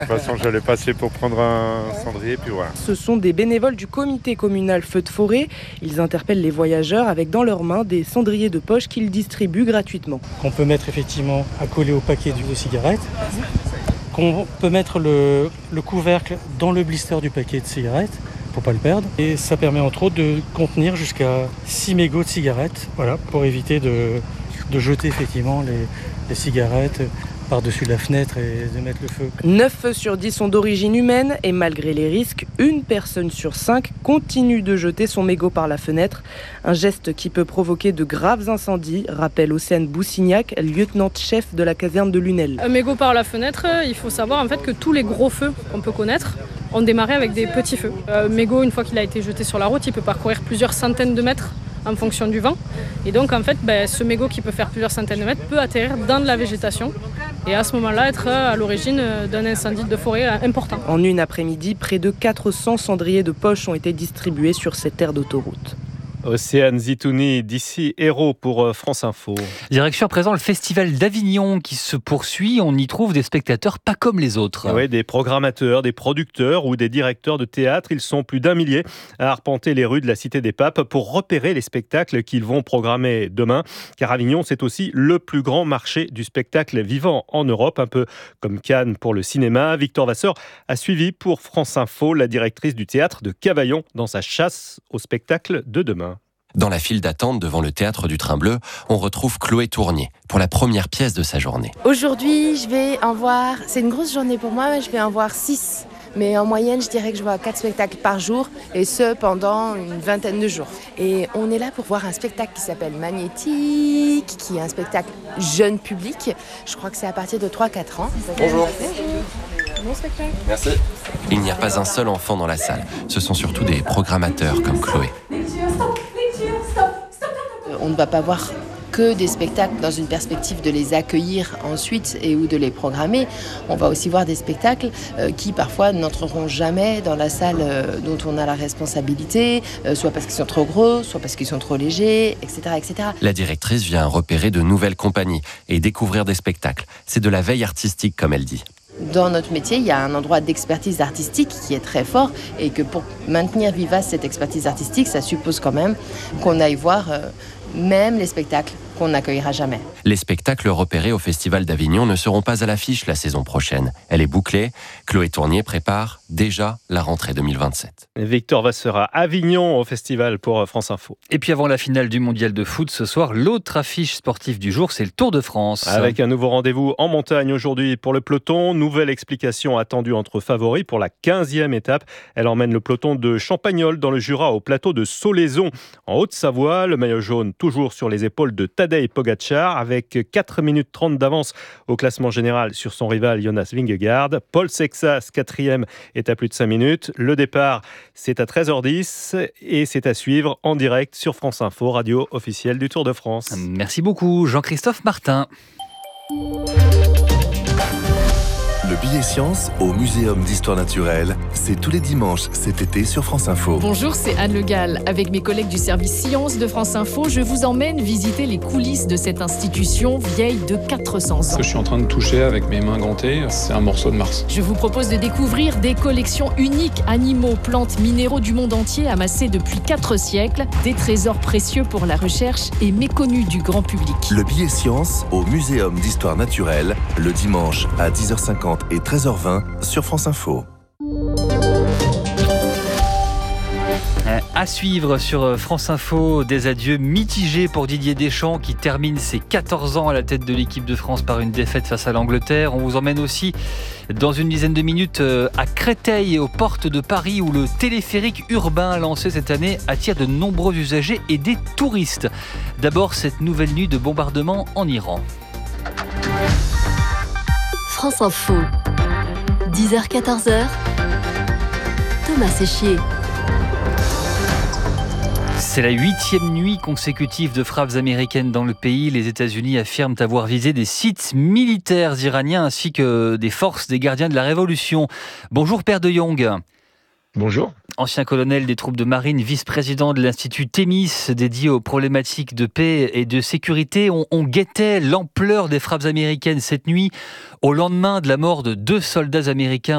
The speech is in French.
De toute façon, j'allais passer pour prendre un cendrier, puis voilà. Ce sont des bénévoles du comité communal Feux de forêt. Ils interpellent les voyageurs avec dans leurs mains des cendriers de poche qu'ils distribuent gratuitement. Qu'on peut mettre effectivement à coller au paquet de cigarettes. Qu'on peut mettre le couvercle dans le blister du paquet de cigarettes pour pas le perdre. Et ça permet entre autres de contenir jusqu'à 6 mégots de cigarettes, voilà, pour éviter de jeter effectivement les cigarettes par-dessus la fenêtre et de mettre le feu. 9 feux sur 10 sont d'origine humaine et malgré les risques, une personne sur 5 continue de jeter son mégot par la fenêtre. Un geste qui peut provoquer de graves incendies, rappelle Océane Boussignac, lieutenant-chef de la caserne de Lunel. Un mégot par la fenêtre, il faut savoir en fait que tous les gros feux qu'on peut connaître ont démarré avec des petits feux. Un mégot, une fois qu'il a été jeté sur la route, il peut parcourir plusieurs centaines de mètres en fonction du vent. Et donc en fait, ce mégot qui peut faire plusieurs centaines de mètres peut atterrir dans de la végétation et à ce moment-là être à l'origine d'un incendie de forêt important. En une après-midi, près de 400 cendriers de poche ont été distribués sur cette aire d'autoroute. Océane Zitouni, d'ici Hérault pour France Info. Direction à présent le Festival d'Avignon qui se poursuit. On y trouve des spectateurs pas comme les autres. Oui, des programmateurs, des producteurs ou des directeurs de théâtre. Ils sont plus d'un millier à arpenter les rues de la Cité des Papes pour repérer les spectacles qu'ils vont programmer demain. Car Avignon, c'est aussi le plus grand marché du spectacle vivant en Europe, un peu comme Cannes pour le cinéma. Victor Vasseur a suivi pour France Info la directrice du théâtre de Cavaillon dans sa chasse au spectacle de demain. Dans la file d'attente devant le théâtre du Train Bleu, on retrouve Chloé Tournier pour la première pièce de sa journée. Aujourd'hui, je vais en voir, c'est une grosse journée pour moi, je vais en voir 6. Mais en moyenne, je dirais que je vois 4 spectacles par jour, et ce, pendant une vingtaine de jours. Et on est là pour voir un spectacle qui s'appelle Magnétique, qui est un spectacle jeune public. Je crois que c'est à partir de 3-4 ans. Bonjour. Bon spectacle. Merci. Il n'y a pas un seul enfant dans la salle. Ce sont surtout des programmateurs comme Chloé. On ne va pas voir que des spectacles dans une perspective de les accueillir ensuite et ou de les programmer. On va aussi voir des spectacles qui parfois n'entreront jamais dans la salle dont on a la responsabilité, soit parce qu'ils sont trop gros, soit parce qu'ils sont trop légers, etc., etc. La directrice vient repérer de nouvelles compagnies et découvrir des spectacles. C'est de la veille artistique, comme elle dit. Dans notre métier, il y a un endroit d'expertise artistique qui est très fort et que pour maintenir vivace cette expertise artistique, ça suppose quand même qu'on aille voir même les spectacles qu'on n'accueillera jamais. Les spectacles repérés au Festival d'Avignon ne seront pas à l'affiche la saison prochaine. Elle est bouclée. Chloé Tournier prépare déjà la rentrée 2027. Victor Vasseur à Avignon au Festival pour France Info. Et puis avant la finale du mondial de foot ce soir, l'autre affiche sportive du jour, c'est le Tour de France. Avec un nouveau rendez-vous en montagne aujourd'hui pour le peloton. Nouvelle explication attendue entre favoris pour la 15e étape. Elle emmène le peloton de Champagnole dans le Jura au plateau de Solaizon. En Haute-Savoie, le maillot jaune toujours sur les épaules de Tadej Pogačar avec 4 minutes 30 d'avance au classement général sur son rival Jonas Vingegaard. Paul Sexas, 4e, est à plus de 5 minutes. Le départ, c'est à 13h10 et c'est à suivre en direct sur France Info, radio officielle du Tour de France. Merci beaucoup Jean-Christophe Martin. Le billet science au Muséum d'Histoire Naturelle, c'est tous les dimanches cet été sur France Info. Bonjour, c'est Anne Le Gall. Avec mes collègues du service sciences de France Info, je vous emmène visiter les coulisses de cette institution vieille de 400 ans. Ce que je suis en train de toucher avec mes mains gantées, c'est un morceau de Mars. Je vous propose de découvrir des collections uniques, animaux, plantes, minéraux du monde entier amassés depuis 4 siècles, des trésors précieux pour la recherche et méconnus du grand public. Le billet science au Muséum d'Histoire Naturelle, le dimanche à 10h50 et 13h20 sur France Info. À suivre sur France Info, des adieux mitigés pour Didier Deschamps qui termine ses 14 ans à la tête de l'équipe de France par une défaite face à l'Angleterre. On vous emmène aussi dans une dizaine de minutes à Créteil, aux portes de Paris, où le téléphérique urbain lancé cette année attire de nombreux usagers et des touristes. D'abord, cette nouvelle nuit de bombardement en Iran. France Info, 10h-14h, Thomas Séchier. C'est la 8e nuit consécutive de frappes américaines dans le pays. Les États-Unis affirment avoir visé des sites militaires iraniens ainsi que des forces des gardiens de la Révolution. Bonjour Père de Jong. Bonjour. Ancien colonel des troupes de marine, vice-président de l'Institut Thémis dédié aux problématiques de paix et de sécurité. On guettait l'ampleur des frappes américaines cette nuit au lendemain de la mort de 2 soldats américains